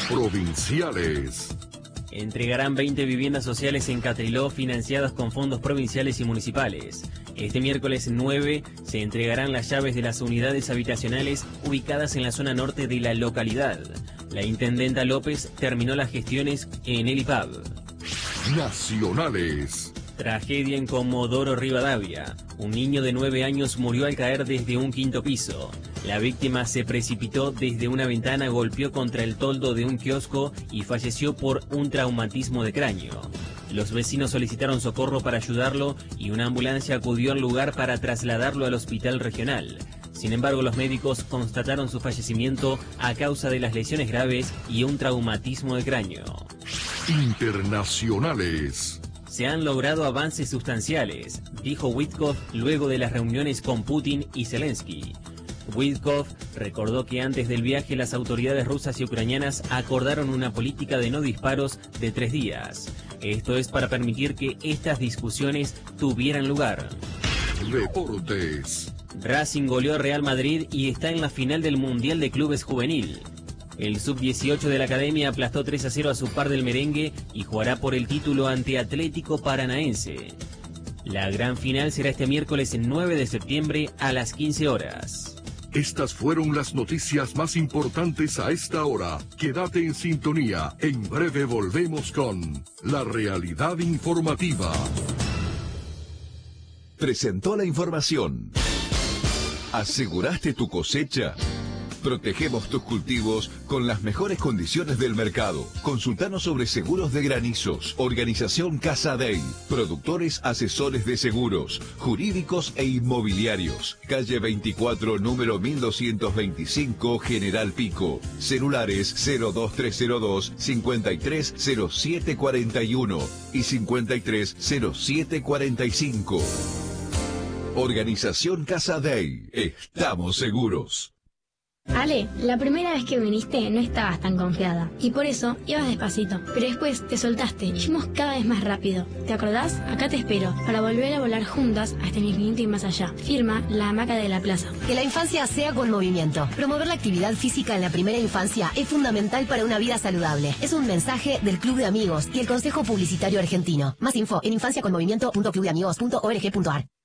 Provinciales. Entregarán 20 viviendas sociales en Catriló financiadas con fondos provinciales y municipales. Este miércoles 9 se entregarán las llaves de las unidades habitacionales ubicadas en la zona norte de la localidad. La intendenta López terminó las gestiones en el IPAB. Nacionales. Tragedia en Comodoro Rivadavia. Un niño de 9 años murió al caer desde un quinto piso. La víctima se precipitó desde una ventana, golpeó contra el toldo de un kiosco y falleció por un traumatismo de cráneo. Los vecinos solicitaron socorro para ayudarlo y una ambulancia acudió al lugar para trasladarlo al hospital regional. Sin embargo, los médicos constataron su fallecimiento a causa de las lesiones graves y un traumatismo de cráneo. Internacionales. Se han logrado avances sustanciales, dijo Witkoff luego de las reuniones con Putin y Zelensky. Witkoff recordó que antes del viaje las autoridades rusas y ucranianas acordaron una política de no disparos de 3 días. Esto es para permitir que estas discusiones tuvieran lugar. Deportes. Racing goleó a Real Madrid y está en la final del Mundial de Clubes Juvenil. El sub-18 de la academia aplastó 3-0 a su par del merengue y jugará por el título ante Atlético Paranaense. La gran final será este miércoles 9 de septiembre a las 15 horas. Estas fueron las noticias más importantes a esta hora. Quédate en sintonía. En breve volvemos con La Realidad Informativa. Presentó la información. ¿Aseguraste tu cosecha? Protegemos tus cultivos con las mejores condiciones del mercado. Consultanos sobre seguros de granizos. Organización Casa Dey. Productores asesores de seguros, jurídicos e inmobiliarios. Calle 24, número 1225, General Pico. Celulares 02302 530741 y 530745. Organización Casa Dey. Estamos seguros. Ale, la primera vez que viniste no estabas tan confiada y por eso ibas despacito, pero después te soltaste y fuimos cada vez más rápido. ¿Te acordás? Acá te espero para volver a volar juntas hasta el infinito y más allá. Firma La Hamaca de la Plaza. Que la infancia sea con movimiento. Promover la actividad física en la primera infancia es fundamental para una vida saludable. Es un mensaje del Club de Amigos y el Consejo Publicitario Argentino. Más info en infanciaconmovimiento.clubdeamigos.org.ar.